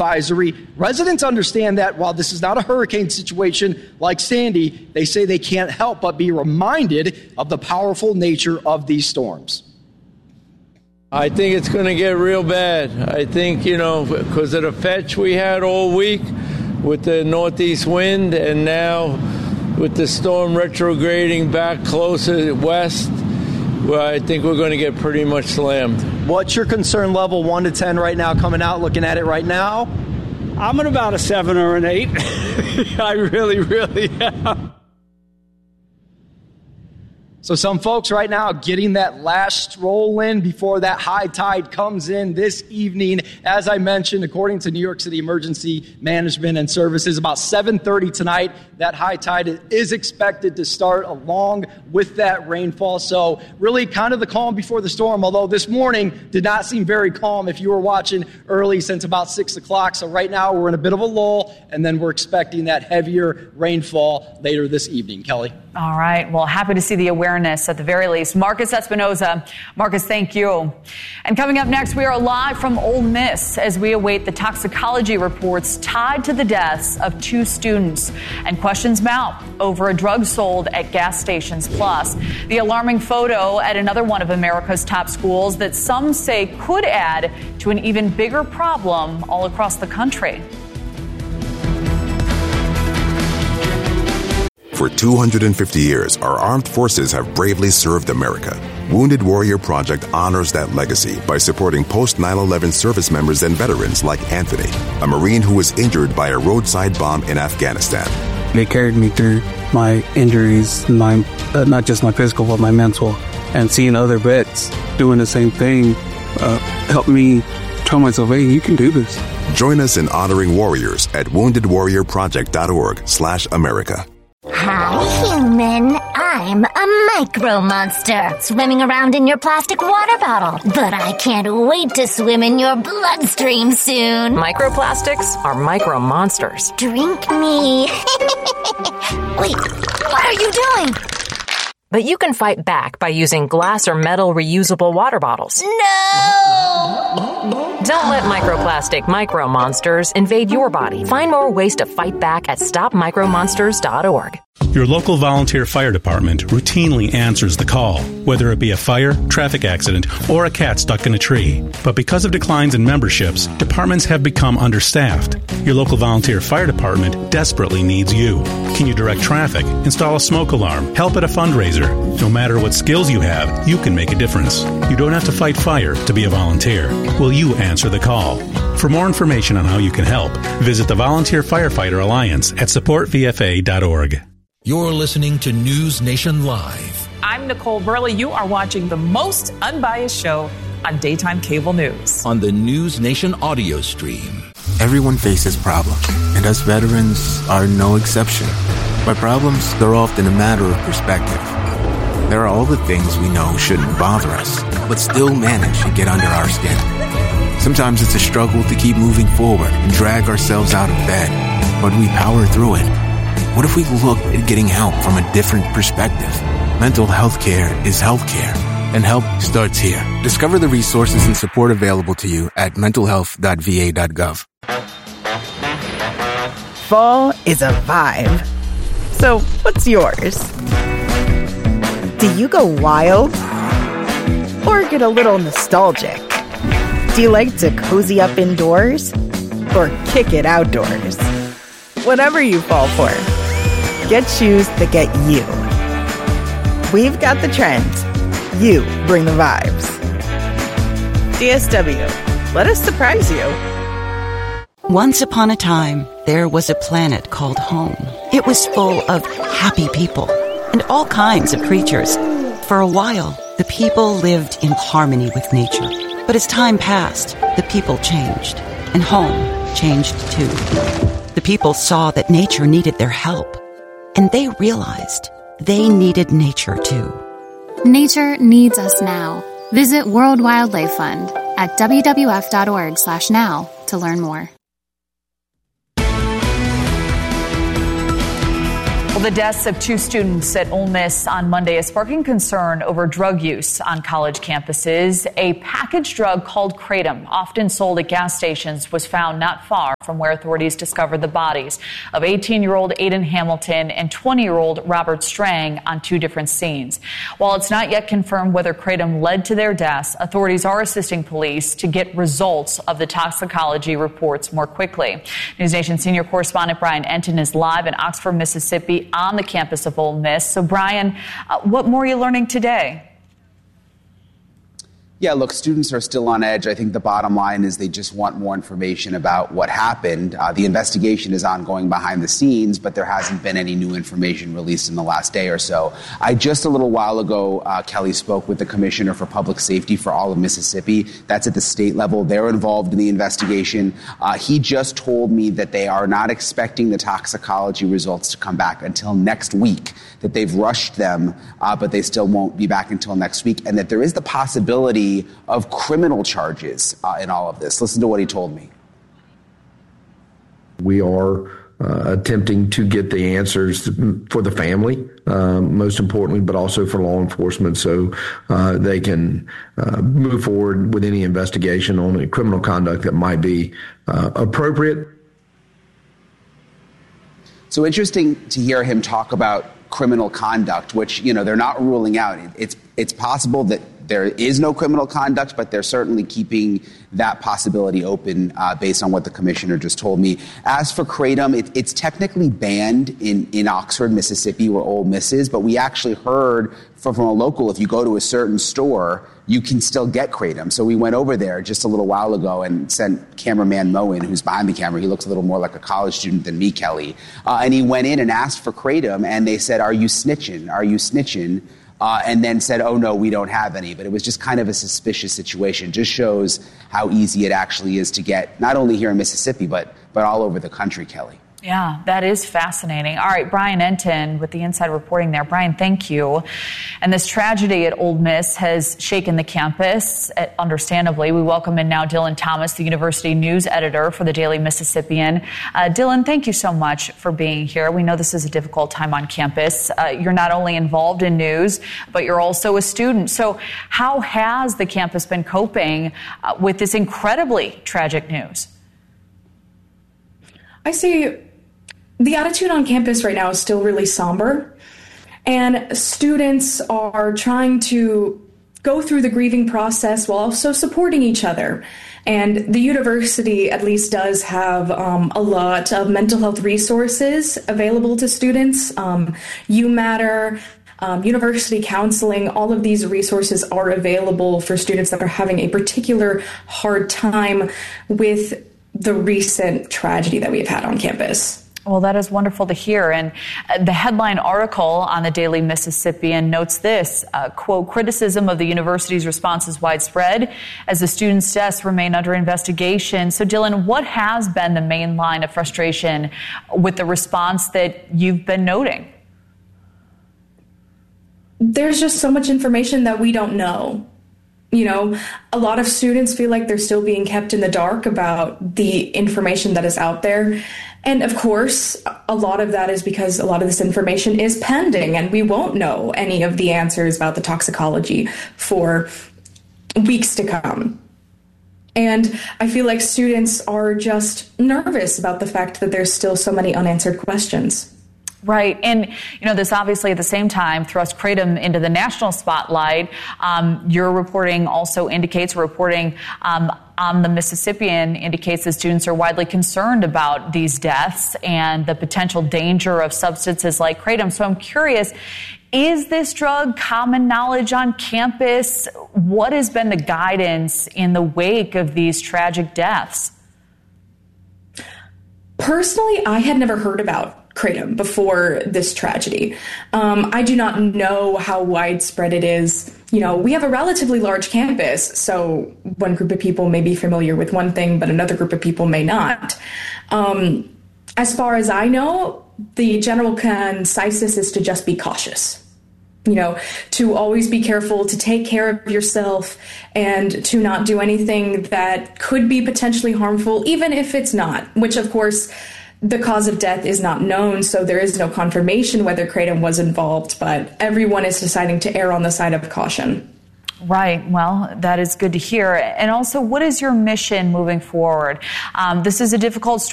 advisory. Residents understand that while this is not a hurricane situation like Sandy, they say they can't help but be reminded of the powerful nature of these storms. I think it's going to get real bad. I think, because of the fetch we had all week with the northeast wind, and now with the storm retrograding back closer west, well, I think we're going to get pretty much slammed. What's your concern level 1 to 10 right now, coming out, looking at it right now? I'm at about a 7 or an 8. I really am. So some folks right now getting that last stroll in before that high tide comes in this evening. As I mentioned, according to New York City Emergency Management and Services, about 7:30 tonight, that high tide is expected to start along with that rainfall. So really kind of the calm before the storm, although this morning did not seem very calm if you were watching early since about 6 o'clock. So right now we're in a bit of a lull, and then we're expecting that heavier rainfall later this evening. Kelly? All right. Well, happy to see the awareness at the very least. Marcus Espinoza. Marcus, thank you. And coming up next, we are live from Ole Miss as we await the toxicology reports tied to the deaths of 2 students. And questions mount over a drug sold at gas stations. Plus, the alarming photo at another one of America's top schools that some say could add to an even bigger problem all across the country. For 250 years, our armed forces have bravely served America. Wounded Warrior Project honors that legacy by supporting post-9/11 service members and veterans like Anthony, a Marine who was injured by a roadside bomb in Afghanistan. They carried me through my injuries, not just my physical, but my mental. And seeing other vets doing the same thing helped me tell myself, hey, you can do this. Join us in honoring warriors at woundedwarriorproject.org/America. Hi, human. I'm a micro monster swimming around in your plastic water bottle. But I can't wait to swim in your bloodstream soon. Microplastics are micro monsters. Drink me. Wait, what are you doing? But you can fight back by using glass or metal reusable water bottles. No! Don't let microplastic micro monsters invade your body. Find more ways to fight back at stopmicromonsters.org. Your local volunteer fire department routinely answers the call, whether it be a fire, traffic accident, or a cat stuck in a tree. But because of declines in memberships, departments have become understaffed. Your local volunteer fire department desperately needs you. Can you direct traffic, install a smoke alarm, help at a fundraiser? No matter what skills you have, you can make a difference. You don't have to fight fire to be a volunteer. Will you answer the call? For more information on how you can help, visit the Volunteer Firefighter Alliance at supportvfa.org. You're listening to News Nation Live. I'm Nicole Burley. You are watching the most unbiased show on daytime cable news. On the News Nation audio stream. Everyone faces problems, and us veterans are no exception. But problems, they're often a matter of perspective. There are all the things we know shouldn't bother us, but still manage to get under our skin. Sometimes it's a struggle to keep moving forward and drag ourselves out of bed, but we power through it. What if we looked at getting help from a different perspective? Mental health care is healthcare, and help starts here. Discover the resources and support available to you at mentalhealth.va.gov. Fall is a vibe. So, what's yours? Do you go wild? Or get a little nostalgic? Do you like to cozy up indoors? Or kick it outdoors? Whatever you fall for, get shoes that get you. We've got the trends. You bring the vibes. DSW, let us surprise you. Once upon a time, there was a planet called home. It was full of happy people and all kinds of creatures. For a while, the people lived in harmony with nature. But as time passed, the people changed, and home changed too. The people saw that nature needed their help, and they realized they needed nature too. Nature needs us now. Visit World Wildlife Fund at wwf.org/now to learn more. Well, the deaths of 2 students at Ole Miss on Monday is sparking concern over drug use on college campuses. A packaged drug called Kratom, often sold at gas stations, was found not far from where authorities discovered the bodies of 18-year-old Aiden Hamilton and 20-year-old Robert Strang on 2 different scenes. While it's not yet confirmed whether Kratom led to their deaths, authorities are assisting police to get results of the toxicology reports more quickly. News Nation senior correspondent Brian Enton is live in Oxford, Mississippi, on the campus of Ole Miss. So, Brian, what more are you learning today? Yeah, look, students are still on edge. I think the bottom line is they just want more information about what happened. The investigation is ongoing behind the scenes, but there hasn't been any new information released in the last day or so. I just a little while ago, Kelly, spoke with the Commissioner for Public Safety for all of Mississippi. That's at the state level. They're involved in the investigation. He just told me that they are not expecting the toxicology results to come back until next week, that they've rushed them, but they still won't be back until next week, and that there is the possibility of criminal charges in all of this. Listen to what he told me. We are attempting to get the answers for the family, most importantly, but also for law enforcement, so they can move forward with any investigation on any criminal conduct that might be appropriate. So interesting to hear him talk about criminal conduct, which, they're not ruling out. It's possible that there is no criminal conduct, but they're certainly keeping that possibility open based on what the commissioner just told me. As for Kratom, it's technically banned in Oxford, Mississippi, where Ole Miss is, but we actually heard from a local, if you go to a certain store, you can still get Kratom. So we went over there just a little while ago and sent cameraman Moen, who's behind the camera. He looks a little more like a college student than me, Kelly. And he went in and asked for Kratom, and they said, "Are you snitching? Are you snitching?" And then said, "Oh, no, we don't have any." But it was just kind of a suspicious situation. Just shows how easy it actually is to get, not only here in Mississippi, but all over the country, Kelly. Yeah, that is fascinating. All right, Brian Enton with the inside reporting there. Brian, thank you. And this tragedy at Ole Miss has shaken the campus, understandably. We welcome in now Dylan Thomas, the university news editor for the Daily Mississippian. Dylan, thank you so much for being here. We know this is a difficult time on campus. You're not only involved in news, but you're also a student. So how has the campus been coping with this incredibly tragic news? I see the attitude on campus right now is still really somber, and students are trying to go through the grieving process while also supporting each other. And the university at least does have a lot of mental health resources available to students. UMatter, university counseling, all of these resources are available for students that are having a particular hard time with the recent tragedy that we've had on campus. Well, that is wonderful to hear. And the headline article on the Daily Mississippian notes this, quote, criticism of the university's response is widespread as the students' deaths remain under investigation. So, Dylan, what has been the main line of frustration with the response that you've been noting? There's just so much information that we don't know. A lot of students feel like they're still being kept in the dark about the information that is out there. And of course, a lot of that is because a lot of this information is pending, and we won't know any of the answers about the toxicology for weeks to come. And I feel like students are just nervous about the fact that there's still so many unanswered questions. Right. And, this obviously at the same time thrust Kratom into the national spotlight. Your reporting also indicates, on the Mississippian indicates that students are widely concerned about these deaths and the potential danger of substances like Kratom. So I'm curious, is this drug common knowledge on campus? What has been the guidance in the wake of these tragic deaths? Personally, I had never heard about Kratom before this tragedy. I do not know how widespread it is. We have a relatively large campus, so one group of people may be familiar with one thing, but another group of people may not. As far as I know, the general consensus is to just be cautious. To always be careful, to take care of yourself, and to not do anything that could be potentially harmful, even if it's not, which of course The cause of death is not known, so there is no confirmation whether Kratom was involved, but everyone is deciding to err on the side of caution. Right. Well, that is good to hear. And also, what is your mission moving forward? This is a difficult